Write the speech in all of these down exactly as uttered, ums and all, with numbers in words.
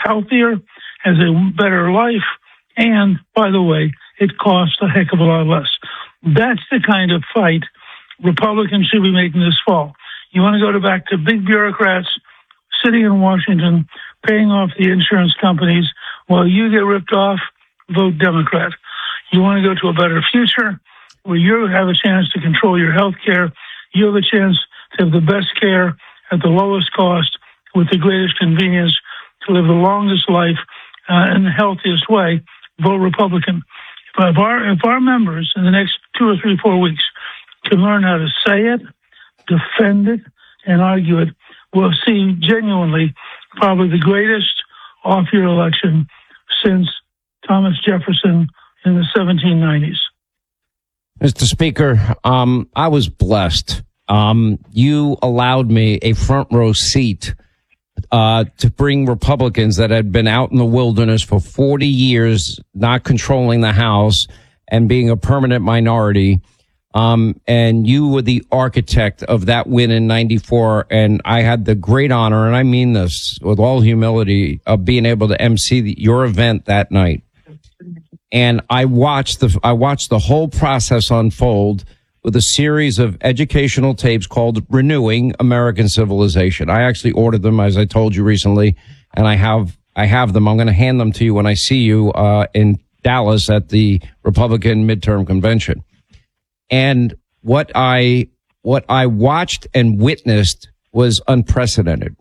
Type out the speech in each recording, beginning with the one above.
healthier, has a better life, and, by the way, it costs a heck of a lot less. That's the kind of fight Republicans should be making this fall. You want to go to back to big bureaucrats sitting in Washington, paying off the insurance companies while you get ripped off, vote Democrat. You want to go to a better future where you have a chance to control your health care. You have a chance to have the best care at the lowest cost with the greatest convenience to live the longest life uh, in the healthiest way. Vote Republican. If our, if our members in the next two or three, four weeks can learn how to say it, defend it, and argue it, we'll see genuinely probably the greatest off-year election since Thomas Jefferson in the seventeen nineties. Mister Speaker, um, I was blessed. Um, you allowed me a front row seat uh, to bring Republicans that had been out in the wilderness for forty years, not controlling the House and being a permanent minority. Um, and you were the architect of that win in ninety-four. And I had the great honor, and I mean this with all humility, of being able to emcee the, your event that night. And I watched the, I watched the whole process unfold with a series of educational tapes called Renewing American Civilization. I actually ordered them, as I told you recently, and I have, I have them. I'm going to hand them to you when I see you, uh, in Dallas at the Republican midterm convention. And what I, what I watched and witnessed was unprecedented.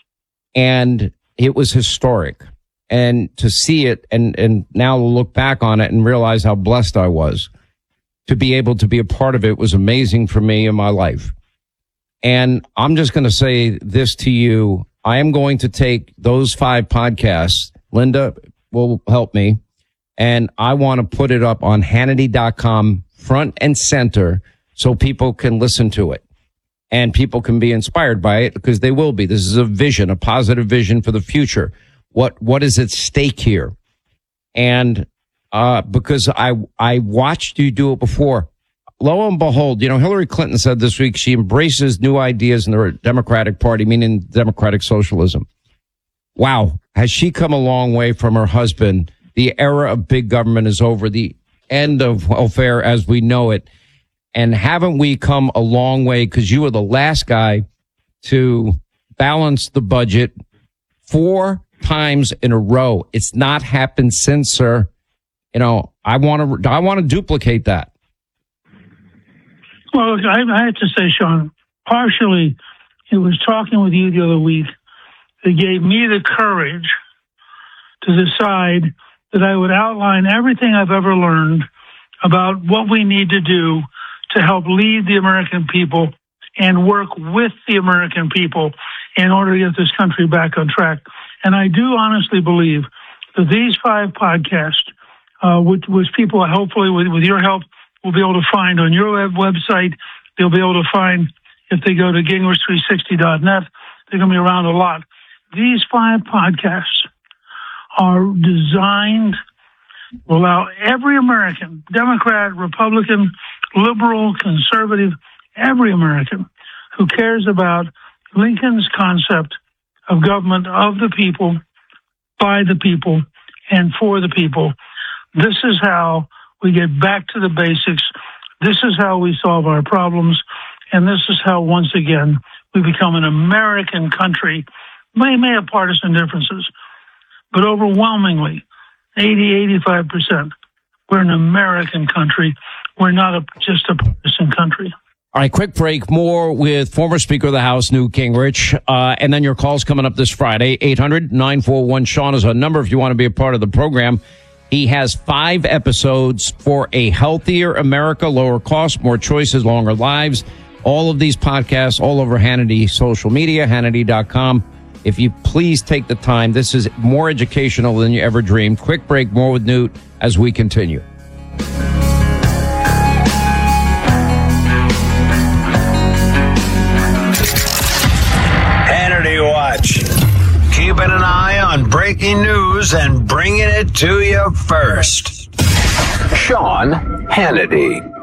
And it was historic. And to see it and, and now look back on it and realize how blessed I was to be able to be a part of it was amazing for me in my life. And I'm just going to say this to you. I am going to take those five podcasts. Linda will help me. And I want to put it up on Hannity dot com front and center so people can listen to it and people can be inspired by it, because they will be. This is a vision, a positive vision for the future. What, what is at stake here? And, uh, because I, I watched you do it before. Lo and behold, you know, Hillary Clinton said this week she embraces new ideas in the Democratic Party, meaning democratic socialism. Wow. Has she come a long way from her husband? The era of big government is over. The end of welfare as we know it. And haven't we come a long way? Because you were the last guy to balance the budget four times in a row. It's not happened since, sir. You know, I want to, I want to duplicate that. Well, look, I, I have to say, Sean, partially it was talking with you the other week that gave me the courage to decide that I would outline everything I've ever learned about what we need to do to help lead the American people and work with the American people in order to get this country back on track. And I do honestly believe that these five podcasts, uh, which, which people hopefully with, with your help will be able to find on your web website, they'll be able to find if they go to Gingrich three sixty dot net. They're going to be around a lot. These five podcasts are designed to allow every American, Democrat, Republican, liberal, conservative, every American who cares about Lincoln's concept of government of the people, by the people, and for the people. This is how we get back to the basics. This is how we solve our problems. And this is how, once again, we become an American country. We may have partisan differences, but overwhelmingly, eighty, eighty-five percent, we're an American country. We're not a, just a partisan country. All right, quick break. More with former Speaker of the House, Newt Gingrich. Uh, and then your call's coming up this Friday. eight hundred, nine four one, Sean is our number if you want to be a part of the program. He has five episodes for a healthier America, lower costs, more choices, longer lives. All of these podcasts all over Hannity social media, Hannity dot com. If you please take the time, this is more educational than you ever dreamed. Quick break, more with Newt as we continue. Hannity Watch. Keeping an eye on breaking news and bringing it to you first. Sean Hannity.